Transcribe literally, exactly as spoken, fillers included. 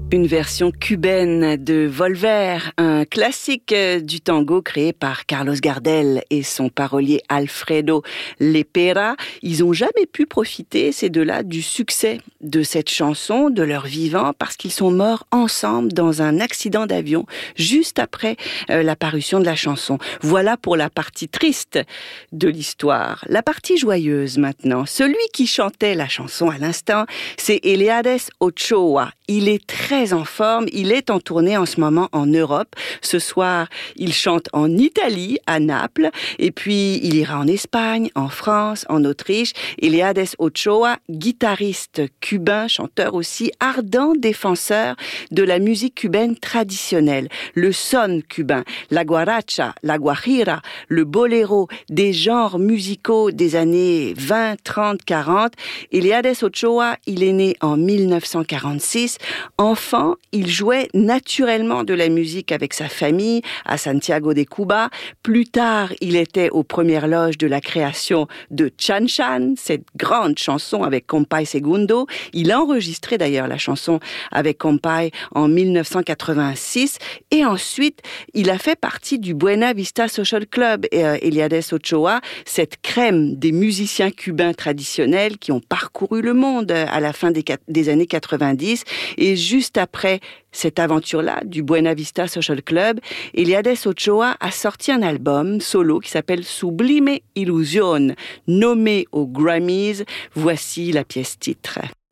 Une version cubaine de Volver, un classique du tango créé par Carlos Gardel et son parolier Alfredo Lepera. Ils n'ont jamais pu profiter, ces deux-là, du succès de cette chanson, de leur vivant, parce qu'ils sont morts ensemble dans un accident d'avion, juste après euh, la parution de la chanson. Voilà pour la partie triste de l'histoire. La partie joyeuse maintenant. Celui qui chantait la chanson à l'instant, c'est Eliades Ochoa. Il est très en forme, il est en tournée en ce moment en Europe. Ce soir, il chante en Italie, à Naples, et puis il ira en Espagne, en France, en Autriche. Eliades Ochoa, guitariste cubain, chanteur aussi, ardent défenseur de la musique cubaine traditionnelle, le son cubain, la guaracha, la guajira, le boléro, des genres musicaux des années vingt, trente, quarante. Eliades Ochoa, il est né en mille neuf cent quarante-six. Enfant, il jouait naturellement de la musique avec sa famille à Santiago de Cuba. Plus tard, il était aux premières loges de la création de Chan Chan, cette grande chanson avec Compay Segundo. Il a enregistré d'ailleurs la chanson avec Compay en mille neuf cent quatre-vingt-six et ensuite, il a fait partie du Buena Vista Social Club, et, euh, Eliades Ochoa, cette crème des musiciens cubains traditionnels qui ont parcouru le monde à la fin des, des années quatre-vingt-dix. Et juste après cette aventure-là du Buena Vista Social Club, Eliades Ochoa a sorti un album solo qui s'appelle Sublime Illusion, nommé aux Grammys. Voici la pièce titre.